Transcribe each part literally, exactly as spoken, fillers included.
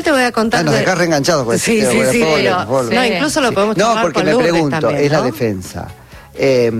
Te voy a contar. Ah, nos de... dejás reenganchados. Pues, sí, sí, sí, pero, por... No, incluso lo podemos sí. tomar No, porque con me Lourdes pregunto, también, es ¿no? la defensa. Eh,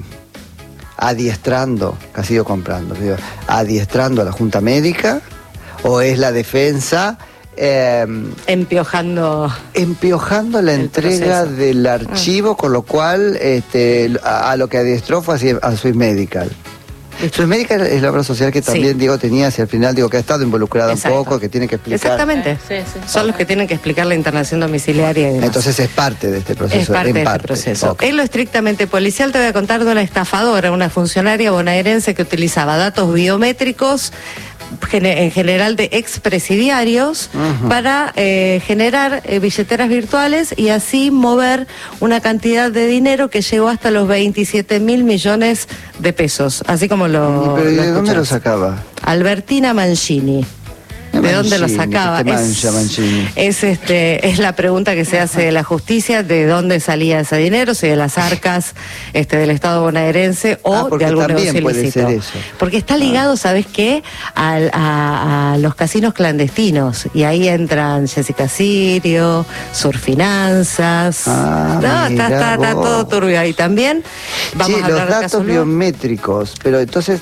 adiestrando, casi yo comprando, digo, adiestrando a la Junta Médica, o es la defensa eh, empiojando empiojando la entrega proceso. Del archivo, ah. con lo cual este, a, a lo que adiestró fue a, a Swiss Medical. Swiss Medical es la obra social que también, sí. digo, tenía hacia el final, digo, que ha estado involucrada Exacto. un poco, que tiene que explicar. Exactamente. Sí, sí. Son los que tienen que explicar la internación domiciliaria y demás. Entonces es parte de este proceso. Es parte en de parte. este proceso. Okay. En lo estrictamente policial te voy a contar de una estafadora, una funcionaria bonaerense que utilizaba datos biométricos en general de expresidiarios uh-huh. para eh, generar eh, billeteras virtuales y así mover una cantidad de dinero que llegó hasta los veintisiete mil millones de pesos, así como lo... ¿Pero lo de dónde lo sacaba? Albertina Mancini. ¿De Mancini, dónde lo sacaba? Mancha, es, es, este, es la pregunta que se hace de la justicia, de dónde salía ese dinero, si de las arcas este, del Estado bonaerense o ah, de algún negocio ilícito. Porque está ligado, ah. ¿sabes qué? A, a, a los casinos clandestinos. Y ahí entran Jessica Sirio, Surfinanzas. Ah, no, está, está, está todo turbio ahí también. Vamos sí, a hablar los datos biométricos, pero entonces...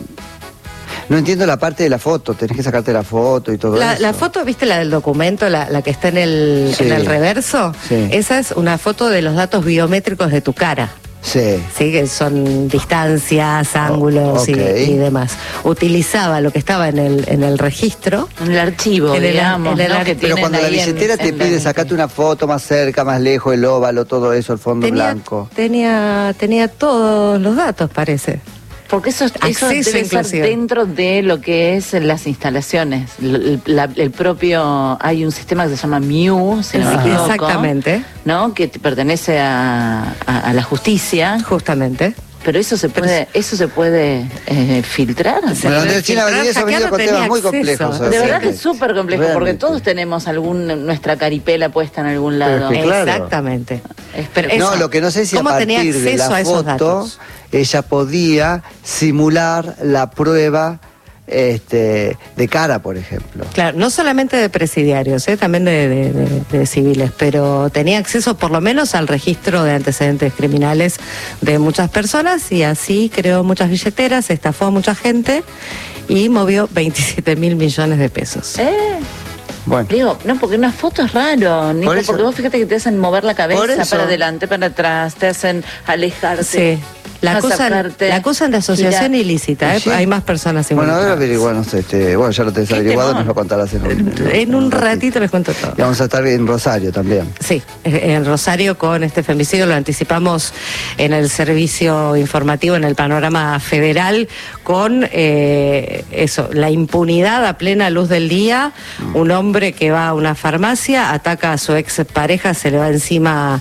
No entiendo la parte de la foto, tenés que sacarte la foto y todo la, eso. La foto, ¿viste la del documento, la, la que está en el, sí. en el reverso? Sí. Esa es una foto de los datos biométricos de tu cara. Sí. Sí, que son distancias, ángulos oh, okay. y, y demás. Utilizaba lo que estaba en el en el registro. En el archivo, en el, digamos. En el, ¿no? que Pero cuando la billetera en, te en pide, la... sacate una foto más cerca, más lejos, el óvalo, todo eso, el fondo tenía, blanco. Tenía, tenía todos los datos, parece. Porque eso, eso debe ser dentro de lo que es las instalaciones. El, la, el propio, hay un sistema que se llama M I U, si no me equivoco, exactamente, ¿no? Que pertenece a, a, a la justicia. Justamente. Pero eso se puede, eso se puede eh, filtrar. Bueno, Andrés China Valdivieso ha venido con temas muy complejos. De verdad que es súper complejo, realmente. Porque todos tenemos algún nuestra caripela puesta en algún lado. Es que, claro. Exactamente. Pero no, lo que no sé si a partir de la foto ella podía simular la prueba este, de cara, por ejemplo. Claro, no solamente de presidiarios, ¿eh? también de, de, de, de civiles, pero tenía acceso por lo menos al registro de antecedentes criminales de muchas personas y así creó muchas billeteras, estafó a mucha gente y movió veintisiete mil millones de pesos. ¿Eh? Bueno. Digo, no, porque una foto es raro, Nico, por porque vos fíjate que te hacen mover la cabeza para adelante, para atrás, te hacen alejarte. Sí. La acusan, la acusan de asociación Mira. ilícita, ¿eh? ¿Sí? Hay más personas involucradas. Bueno, a ver, averiguanos, este, bueno, ya lo tenés averiguado, nos lo contarás en un, en, en un ratito. ratito les cuento todo. Y vamos a estar en Rosario también. Sí, en Rosario con este femicidio, lo anticipamos en el servicio informativo, en el panorama federal, con eh, eso, la impunidad a plena luz del día, mm. un hombre que va a una farmacia, ataca a su ex pareja, se le va encima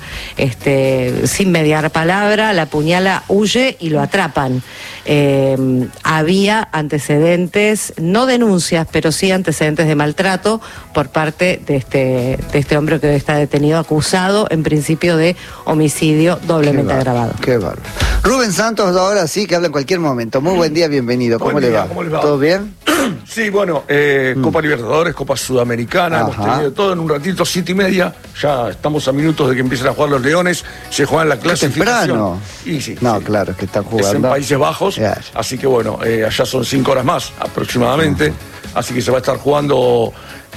este, sin mediar palabra, la apuñala, huye y lo atrapan. Eh, había antecedentes, no denuncias, pero sí antecedentes de maltrato por parte de este, de este hombre que está detenido, acusado en principio de homicidio doblemente qué agravado. Qué bárbaro. Rubén Santos, ahora sí, que habla en cualquier momento. Muy buen día, bienvenido. ¿Cómo, le, día, va? ¿Cómo le va? ¿Todo bien? Sí, bueno, eh, mm. Copa Libertadores, Copa Sudamericana, Ajá. hemos tenido todo en un ratito, siete y media. Ya estamos a minutos de que empiecen a jugar los Leones. Se juegan la clasificación. Temprano. Y sí, no, sí. claro, es que están jugando. Es en Países Bajos. Yeah. Así que bueno, eh, allá son cinco horas más aproximadamente. Uh-huh. Así que se va a estar jugando.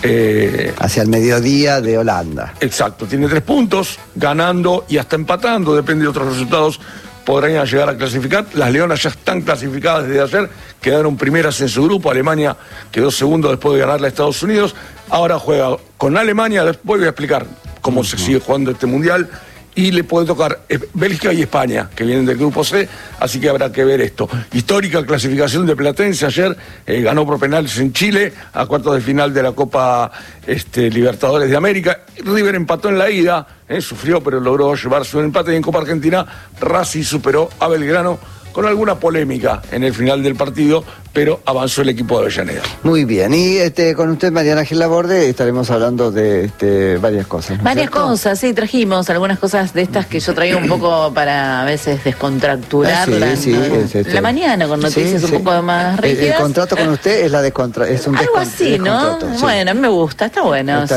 Eh, hacia el mediodía de Holanda. Exacto, tiene tres puntos, ganando y hasta empatando, depende de otros resultados, podrían llegar a clasificar. Las Leonas ya están clasificadas desde ayer, quedaron primeras en su grupo. Alemania quedó segundo después de ganarle a Estados Unidos. Ahora juega con Alemania, después voy a explicar cómo uh-huh. se sigue jugando este mundial. Y le puede tocar eh, Bélgica y España, que vienen del grupo C, así que habrá que ver esto. Histórica clasificación de Platense ayer, eh, ganó por penales en Chile, a cuartos de final de la Copa este, Libertadores de América. River empató en la ida, eh, sufrió, pero logró llevarse un empate. Y en Copa Argentina, Racing superó a Belgrano con alguna polémica en el final del partido, pero avanzó el equipo de Avellaneda. Muy bien, y este, con usted, Mariana Gil Laborde, estaremos hablando de este, varias cosas. ¿no Varias cierto? cosas, sí, trajimos algunas cosas de estas que yo traigo un poco para a veces descontracturar ah, sí, la, sí, la, es este. la mañana con noticias sí, un sí. poco más rígidas. El, el contrato con usted es la de contra, es un Algo así, ¿no? sí. Bueno, a mí me gusta, está bueno. Está